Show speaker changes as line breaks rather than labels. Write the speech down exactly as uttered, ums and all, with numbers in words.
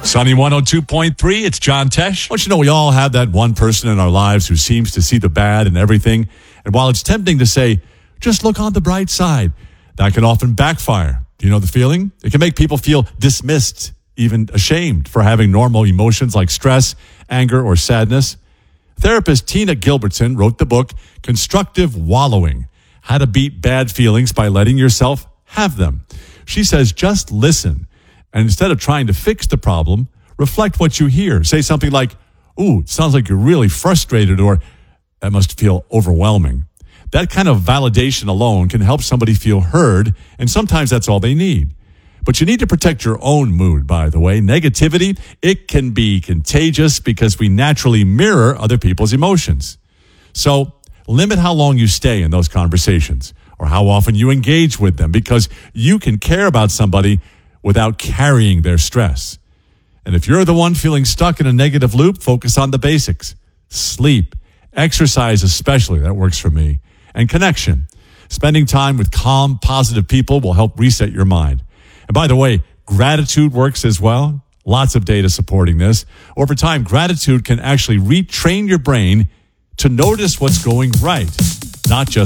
Sunny one oh two point three, it's John Tesh.
Don't you know we all have that one person in our lives who seems to see the bad in everything? And while it's tempting to say, just look on the bright side, that can often backfire. Do you know the feeling? It can make people feel dismissed, even ashamed for having normal emotions like stress, anger, or sadness. Therapist Tina Gilbertson wrote the book, Constructive Wallowing, How to Beat Bad Feelings by Letting Yourself Have Them. She says, just listen. And instead of trying to fix the problem, reflect what you hear. Say something like, ooh, it sounds like you're really frustrated, or that must feel overwhelming. That kind of validation alone can help somebody feel heard, and sometimes that's all they need. But you need to protect your own mood, by the way. Negativity, it can be contagious because we naturally mirror other people's emotions. So limit how long you stay in those conversations or how often you engage with them, because you can care about somebody without carrying their stress. And if you're the one feeling stuck in a negative loop, focus on the basics. Sleep, exercise especially, that works for me, and connection. Spending time with calm, positive people will help reset your mind. And by the way, gratitude works as well. Lots of data supporting this. Over time, gratitude can actually retrain your brain to notice what's going right, not just